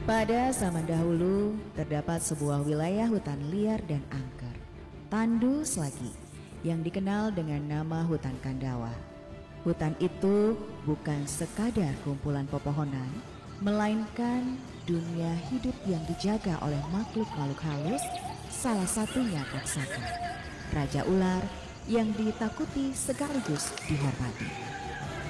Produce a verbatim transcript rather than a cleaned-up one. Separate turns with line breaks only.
Pada zaman dahulu, terdapat sebuah wilayah hutan liar dan angker, Tandu Slagi, yang dikenal dengan nama hutan Kandawa. Hutan itu bukan sekadar kumpulan pepohonan, melainkan dunia hidup yang dijaga oleh makhluk-makhluk halus, salah satunya Raksasa, raja ular yang ditakuti sekaligus dihormati.